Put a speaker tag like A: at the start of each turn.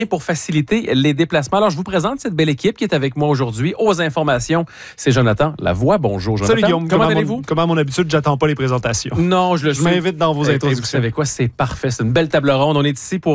A: pour faciliter les déplacements. Alors, je vous présente cette belle équipe qui est avec moi aujourd'hui. Aux informations, c'est Jonathan Lavoie. Bonjour, Jonathan.
B: Salut Guillaume.
A: Comment allez-vous?
B: Comme à mon habitude, j'attends pas les présentations.
A: Non, je
B: m'invite dans vos introductions.
A: Vous savez quoi? C'est parfait. C'est une belle table ronde. On est ici pour